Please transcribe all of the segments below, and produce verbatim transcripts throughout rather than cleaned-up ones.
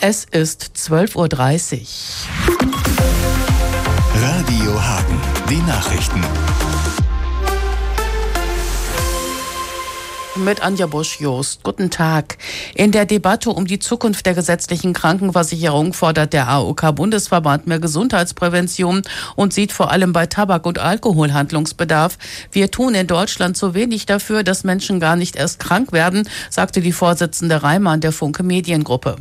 Es ist zwölf Uhr dreißig. Radio Hagen, die Nachrichten. Mit Anja Busch-Jost. Guten Tag. In der Debatte um die Zukunft der gesetzlichen Krankenversicherung fordert der A O K-Bundesverband mehr Gesundheitsprävention und sieht vor allem bei Tabak und Alkohol Handlungsbedarf. Wir tun in Deutschland zu wenig dafür, dass Menschen gar nicht erst krank werden, sagte die Vorsitzende Reimann der Funke Mediengruppe.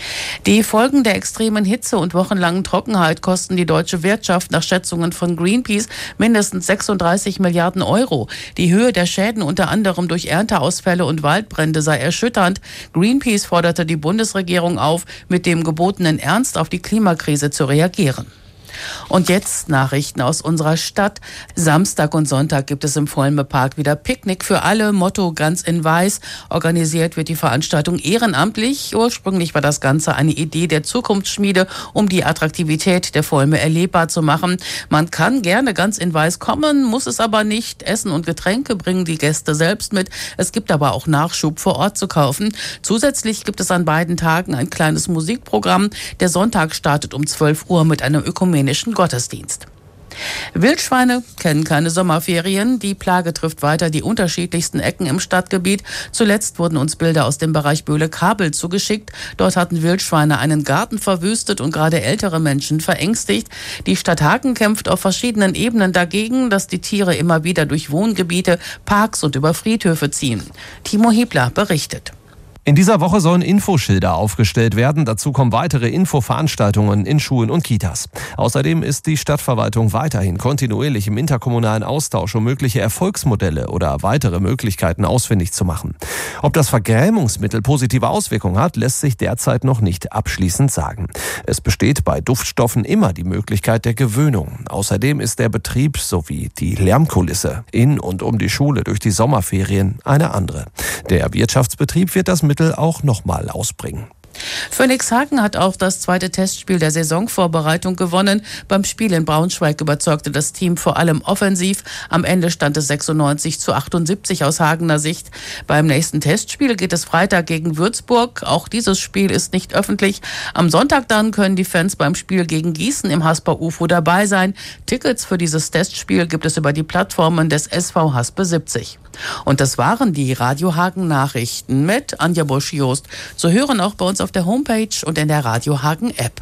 Die Folgen der extremen Hitze und wochenlangen Trockenheit kosten die deutsche Wirtschaft nach Schätzungen von Greenpeace mindestens sechsunddreißig Milliarden Euro. Die Höhe der Schäden unter anderem durch Ernteausfälle und Waldbrände sei erschütternd. Greenpeace forderte die Bundesregierung auf, mit dem gebotenen Ernst auf die Klimakrise zu reagieren. Und jetzt Nachrichten aus unserer Stadt. Samstag und Sonntag gibt es im Volme-Park wieder Picknick für alle. Motto ganz in weiß. Organisiert wird die Veranstaltung ehrenamtlich. Ursprünglich war das Ganze eine Idee der Zukunftsschmiede, um die Attraktivität der Volme erlebbar zu machen. Man kann gerne ganz in weiß kommen, muss es aber nicht. Essen und Getränke bringen die Gäste selbst mit. Es gibt aber auch Nachschub vor Ort zu kaufen. Zusätzlich gibt es an beiden Tagen ein kleines Musikprogramm. Der Sonntag startet um zwölf Uhr mit einem ökumenischen Gottesdienst. Wildschweine kennen keine Sommerferien. Die Plage trifft weiter die unterschiedlichsten Ecken im Stadtgebiet. Zuletzt wurden uns Bilder aus dem Bereich Böhle-Kabel zugeschickt. Dort hatten Wildschweine einen Garten verwüstet und gerade ältere Menschen verängstigt. Die Stadt Hagen kämpft auf verschiedenen Ebenen dagegen, dass die Tiere immer wieder durch Wohngebiete, Parks und über Friedhöfe ziehen. Timo Hebler berichtet. In dieser Woche sollen Infoschilder aufgestellt werden. Dazu kommen weitere Infoveranstaltungen in Schulen und Kitas. Außerdem ist die Stadtverwaltung weiterhin kontinuierlich im interkommunalen Austausch, um mögliche Erfolgsmodelle oder weitere Möglichkeiten ausfindig zu machen. Ob das Vergrämungsmittel positive Auswirkungen hat, lässt sich derzeit noch nicht abschließend sagen. Es besteht bei Duftstoffen immer die Möglichkeit der Gewöhnung. Außerdem ist der Betrieb sowie die Lärmkulisse in und um die Schule durch die Sommerferien eine andere. Der Wirtschaftsbetrieb wird das Mittel auch nochmal ausbringen. Phoenix Hagen hat auch das zweite Testspiel der Saisonvorbereitung gewonnen. Beim Spiel in Braunschweig überzeugte das Team vor allem offensiv. Am Ende stand es sechsundneunzig zu achtundsiebzig aus Hagener Sicht. Beim nächsten Testspiel geht es Freitag gegen Würzburg. Auch dieses Spiel ist nicht öffentlich. Am Sonntag dann können die Fans beim Spiel gegen Gießen im Hasper U F O dabei sein. Tickets für dieses Testspiel gibt es über die Plattformen des S V Haspe siebzig. Und das waren die Radio Hagen Nachrichten mit Anja Busch-Jost. Zu hören auch bei uns auf der Homepage und in der Radio Hagen App.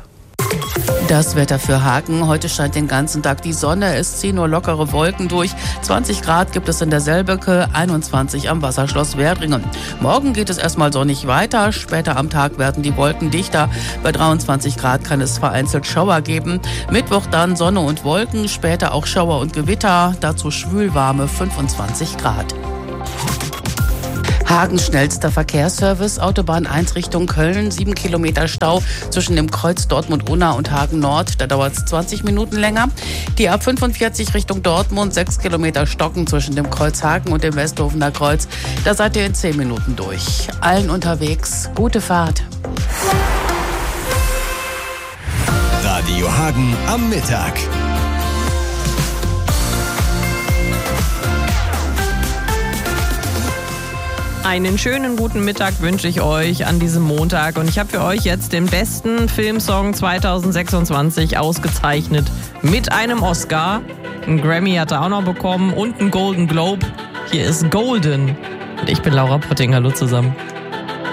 Das Wetter für Hagen. Heute scheint den ganzen Tag die Sonne. Es ziehen nur lockere Wolken durch. zwanzig Grad gibt es in der Selbeke, einundzwanzig am Wasserschloss Werdringen. Morgen geht es erstmal sonnig weiter. Später am Tag werden die Wolken dichter. Bei dreiundzwanzig Grad kann es vereinzelt Schauer geben. Mittwoch dann Sonne und Wolken, später auch Schauer und Gewitter. Dazu schwülwarme fünfundzwanzig Grad. Hagens schnellster Verkehrsservice, Autobahn eins Richtung Köln, sieben Kilometer Stau zwischen dem Kreuz Dortmund-Unna und Hagen Nord, da dauert es zwanzig Minuten länger. Die A fünfundvierzig Richtung Dortmund, sechs Kilometer Stocken zwischen dem Kreuz Hagen und dem Westhofener Kreuz, da seid ihr in zehn Minuten durch. Allen unterwegs, gute Fahrt. Radio Hagen am Mittag. Einen schönen guten Mittag wünsche ich euch an diesem Montag und ich habe für euch jetzt den besten Filmsong zweitausendsechsundzwanzig ausgezeichnet mit einem Oscar. Einen Grammy hat er auch noch bekommen und einen Golden Globe. Hier ist Golden und ich bin Laura Potting. Hallo zusammen.